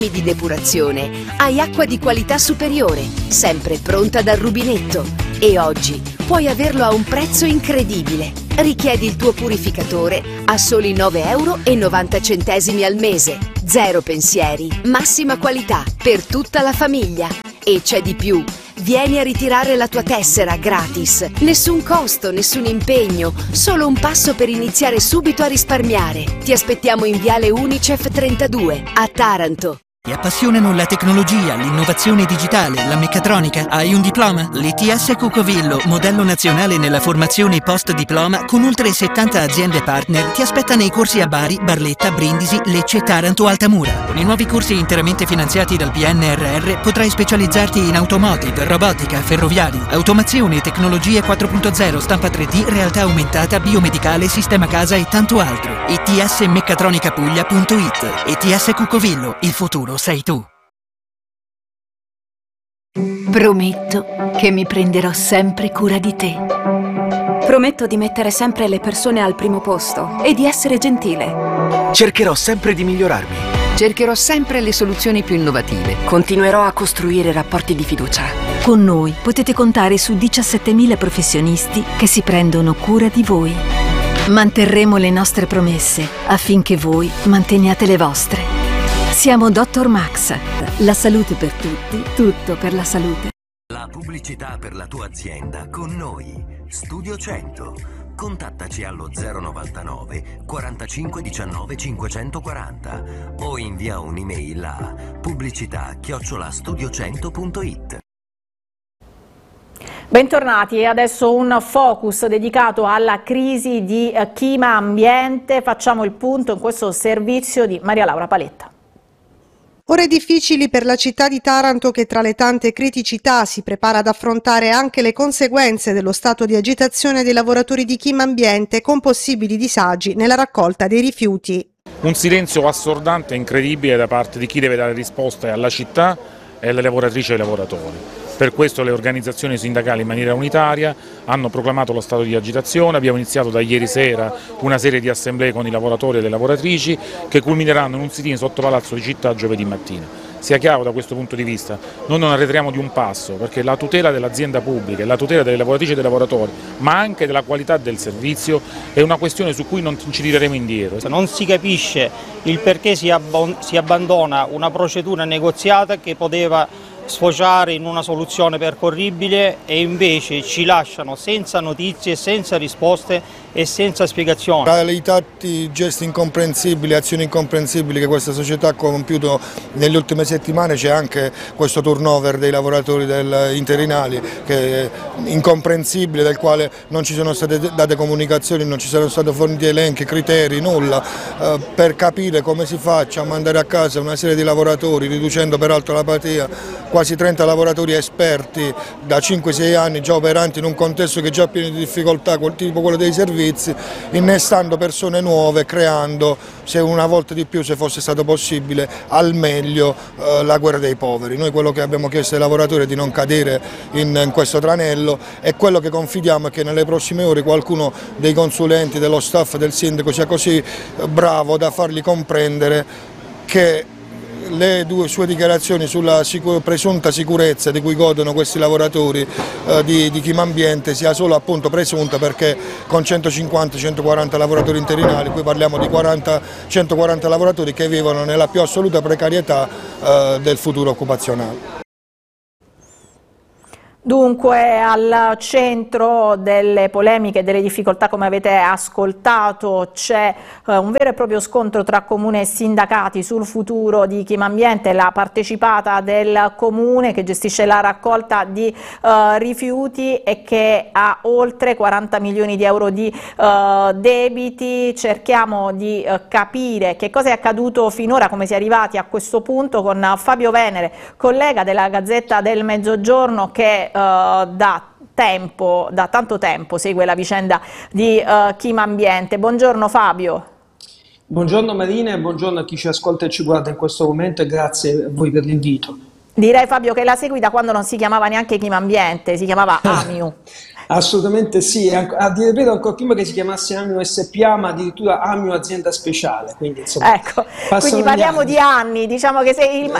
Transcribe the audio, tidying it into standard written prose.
di depurazione hai acqua di qualità superiore, sempre pronta dal rubinetto. E oggi puoi averlo a un prezzo incredibile. Richiedi il tuo purificatore a soli 9,90 € al mese. Zero pensieri, massima qualità per tutta la famiglia. E c'è di più. Vieni a ritirare la tua tessera gratis. Nessun costo, nessun impegno, solo un passo per iniziare subito a risparmiare. Ti aspettiamo in Viale Unicef 32 a Taranto. Ti appassionano la tecnologia, l'innovazione digitale, la meccatronica? Hai un diploma? L'ITS Cucovillo, modello nazionale nella formazione post-diploma con oltre 70 aziende partner, ti aspetta nei corsi a Bari, Barletta, Brindisi, Lecce, Taranto, Altamura. Con i nuovi corsi interamente finanziati dal PNRR potrai specializzarti in automotive, robotica, ferroviari, automazione, tecnologie 4.0, stampa 3D, realtà aumentata, biomedicale, sistema casa e tanto altro. itsmeccatronicapuglia.it. ITS Cucovillo, il futuro sei tu. Prometto che mi prenderò sempre cura di te. Prometto di mettere sempre le persone al primo posto e di essere gentile. Cercherò sempre di migliorarmi. Cercherò sempre le soluzioni più innovative. Continuerò a costruire rapporti di fiducia. Con noi potete contare su 17.000 professionisti che si prendono cura di voi. Manterremo le nostre promesse affinché voi manteniate le vostre. Siamo Dr. Max. La salute per tutti, tutto per la salute. La pubblicità per la tua azienda con noi. Studio 100. Contattaci allo 099 45 19 540 o invia un'email a pubblicità@studio100.it. Bentornati, e adesso un focus dedicato alla crisi di clima ambiente. Facciamo il punto in questo servizio di Maria Laura Paletta. Ore difficili per la città di Taranto che tra le tante criticità si prepara ad affrontare anche le conseguenze dello stato di agitazione dei lavoratori di Chima Ambiente con possibili disagi nella raccolta dei rifiuti. Un silenzio assordante e incredibile da parte di chi deve dare risposte alla città e alle lavoratrici e ai lavoratori. Per questo le organizzazioni sindacali in maniera unitaria hanno proclamato lo stato di agitazione. Abbiamo iniziato da ieri sera una serie di assemblee con i lavoratori e le lavoratrici che culmineranno in un sit-in sotto Palazzo di Città giovedì mattina. Sia chiaro da questo punto di vista, noi non arretriamo di un passo, perché la tutela dell'azienda pubblica e la tutela delle lavoratrici e dei lavoratori, ma anche della qualità del servizio, è una questione su cui non ci tireremo indietro. Non si capisce il perché si abbandona una procedura negoziata che poteva sfociare in una soluzione percorribile e invece ci lasciano senza notizie, senza risposte e senza spiegazioni. Tra i tanti gesti incomprensibili, azioni incomprensibili che questa società ha compiuto nelle ultime settimane c'è anche questo turnover dei lavoratori interinali che è incomprensibile, del quale non ci sono state date comunicazioni, non ci sono stati forniti elenchi, criteri, nulla per capire come si faccia a mandare a casa una serie di lavoratori, riducendo peraltro la platea, quasi 30 lavoratori esperti da 5-6 anni già operanti in un contesto che è già pieno di difficoltà, tipo quello dei servizi, innestando persone nuove, creando, se una volta di più, se fosse stato possibile, al meglio la guerra dei poveri. Noi quello che abbiamo chiesto ai lavoratori è di non cadere in questo tranello e quello che confidiamo è che nelle prossime ore qualcuno dei consulenti, dello staff, del sindaco sia così bravo da fargli comprendere che le due sue dichiarazioni sulla presunta sicurezza di cui godono questi lavoratori di Chima Ambiente sia solo appunto presunta, perché con 150-140 lavoratori interinali, qui parliamo di 140 lavoratori che vivono nella più assoluta precarietà del futuro occupazionale. Dunque, al centro delle polemiche e delle difficoltà, come avete ascoltato, c'è un vero e proprio scontro tra comune e sindacati sul futuro di Chima Ambiente, la partecipata del comune che gestisce la raccolta di rifiuti e che ha oltre 40 milioni di euro di debiti. Cerchiamo di capire che cosa è accaduto finora, come si è arrivati a questo punto, con Fabio Venere, collega della Gazzetta del Mezzogiorno, che da tanto tempo segue la vicenda di Chima Ambiente. Buongiorno Fabio. Buongiorno Marina e buongiorno a chi ci ascolta e ci guarda in questo momento e grazie a voi per l'invito. Direi Fabio che la segui da quando non si chiamava neanche Chima Ambiente, si chiamava AMIU. Assolutamente sì, a dire vero ancora prima che si chiamasse Amio SPA, ma addirittura Amio Azienda Speciale. Quindi, insomma, ecco, quindi parliamo di anni, diciamo che